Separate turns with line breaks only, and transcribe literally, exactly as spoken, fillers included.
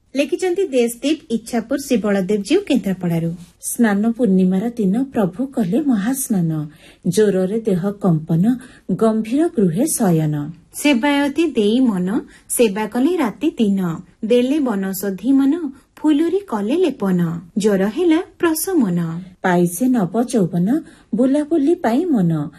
ଲେଖିଛନ୍ତି ଦେଶଦୀପ ଇଚ୍ଛାପୁର ଶ୍ରୀ ବଳଦେବ ଜୀଉ କେନ୍ଦ୍ରାପଡ଼ାରୁ। ସ୍ନାନ ପୂର୍ଣ୍ଣିମାର ଦିନ ପ୍ରଭୁ କଲେ ମହାସ୍ନାନ, ଜ୍ୱରରେ ଦେହ କମ୍ପନ, ଗମ୍ଭୀର ଗୃହେ ଶୟନ। ସେବାୟତୀ ଦେଇ ମନ, ସେବା କଲେ ରାତି ଦିନ, ଦେଲେ ବନଷଧି ମନ, ଫୁଲୁରି କଲେ ଲେପନ, ଜ୍ୱର ହେଲା ପ୍ରଶମନ। ପାଇছে ନବ ଯୌବନ, ବୁଲାବୁଲି ପାଇଁ ମନ,